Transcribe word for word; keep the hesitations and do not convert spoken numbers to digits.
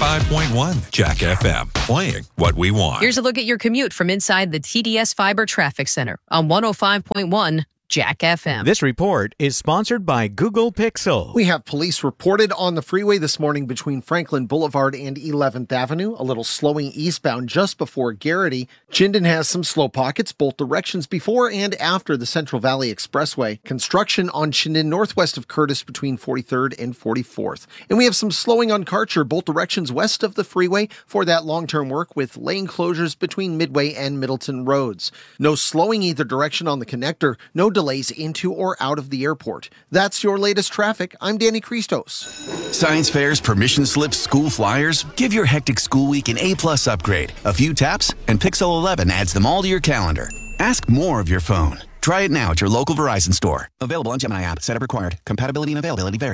five point one Jack F M, playing what we want. Here's a look at your commute from inside the T D S Fiber Traffic Center on one oh five point one Jack F M. This report is sponsored by Google Pixel. We have police reported on the freeway this morning between Franklin Boulevard and eleventh Avenue. A little slowing eastbound just before Garrity. Chinden has some slow pockets both directions before and after the Central Valley Expressway. Construction on Chinden northwest of Curtis between forty-third and forty-fourth. And we have some slowing on Karcher both directions west of the freeway for that long-term work with lane closures between Midway and Middleton roads. No slowing either direction on the connector. No delays into or out of the airport. That's your latest traffic. I'm Danny Christos. Science fairs, permission slips, school flyers. Give your hectic school week an A-plus upgrade. A few taps, and Pixel eleven adds them all to your calendar. Ask more of your phone. Try it now at your local Verizon store. Available on Gemini app. Setup required. Compatibility and availability vary.